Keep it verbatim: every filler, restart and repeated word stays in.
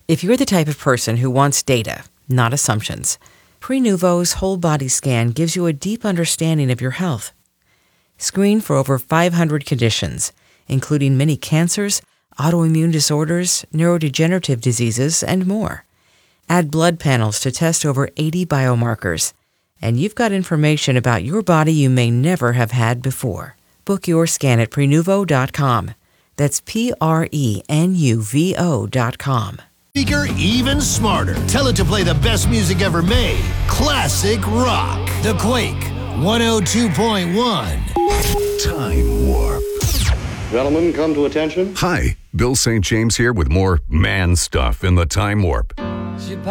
If you're the type of person who wants data, not assumptions, Prenuvo's whole body scan gives you a deep understanding of your health. Screen for over five hundred conditions, including many cancers, autoimmune disorders, neurodegenerative diseases, and more. Add blood panels to test over eighty biomarkers, and you've got information about your body you may never have had before. Book your scan at Prenuvo dot com. That's P R E N U V O dot com. Speaker even smarter. Tell it to play the best music ever made. Classic rock. The Quake one oh two point one. Time Warp. Gentlemen, come to attention. Hi, Bill Saint James here with more man stuff in the Time Warp.